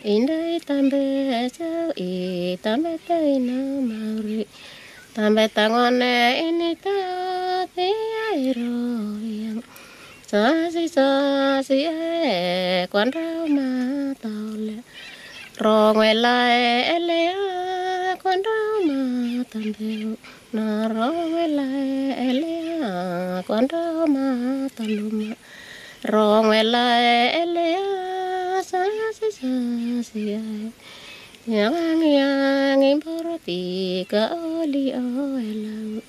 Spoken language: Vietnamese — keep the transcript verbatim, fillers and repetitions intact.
in đây tam bê cháu y tam bê tây na mauri tam bê ta ngon nè in ta thế ai rồi sa si sa si e quan rau ma tao lẹ rò ngoài lại lẹ quan rau ma tam bê na rò ngoài lại lẹ quan rau ma tam lùm rò ngoài lại lẹ sa si sa si ai yang yang im porti ka oli oelang